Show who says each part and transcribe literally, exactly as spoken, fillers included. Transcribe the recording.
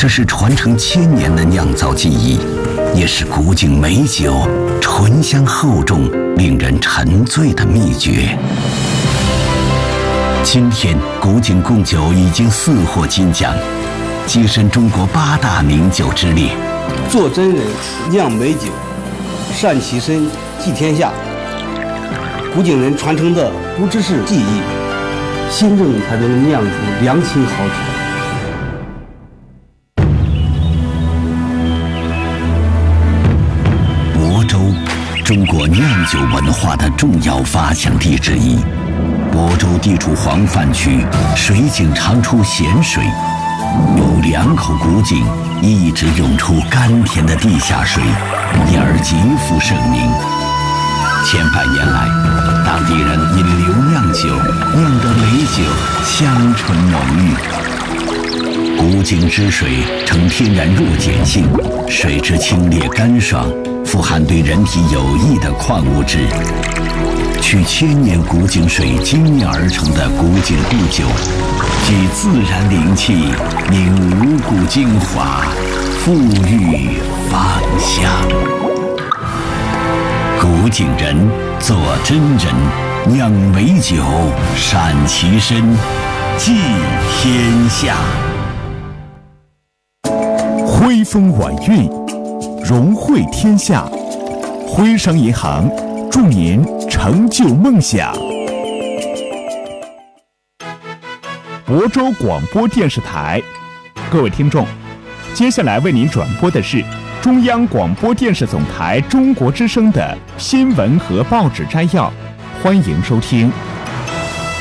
Speaker 1: 这是传承千年的酿造技艺，也是古井美酒醇香厚重、令人沉醉的秘诀。今天，古井贡酒已经四获金奖，跻身中国八大名酒之列。
Speaker 2: 做真人酿美酒，善其身，济天下。古井人传承的不只是技艺，心正才能酿出良情好酒。
Speaker 1: 亳州，中国酿酒文化的重要发祥地之一。亳州地处黄泛区，水井常出咸水，有两口古井一直涌出甘甜的地下水，因而极负盛名。千百年来，当地人因留酿酒，酿得美酒香醇浓郁。古井之水呈天然弱碱性，水质清冽干爽，富含对人体有益的矿物质。取千年古井水精炼而成的古井固酒，具自然灵气，凝五谷精华，馥郁芳香。古井人做真人，酿美酒，善其身，济天下。
Speaker 3: 徽风晚韵，融汇天下。徽商银行祝您成就梦想。亳州广播电视台，各位听众，接下来为您转播的是中央广播电视总台中国之声的新闻和报纸摘要，欢迎收听。